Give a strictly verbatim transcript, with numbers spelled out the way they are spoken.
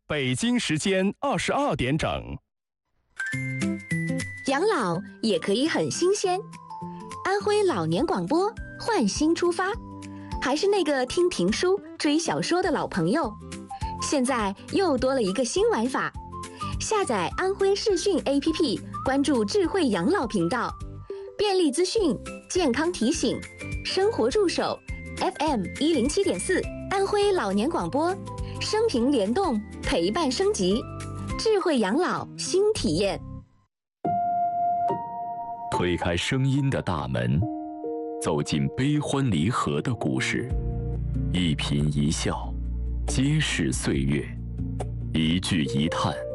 北京时间二十二点整。 养老也可以很新鲜。安徽老年广播换新出发，还是那个听评书、追小说的老朋友，现在又多了一个新玩法。下载安徽视讯 A P P， 关注智慧养老频道，便利资讯、健康提醒、生活助手 F M 一零七点四，安徽老年广播，生平联动，陪伴升级，智慧养老新体验。 推开声音的大门，走进悲欢离合的故事，一颦一笑，皆是岁月；一句一叹，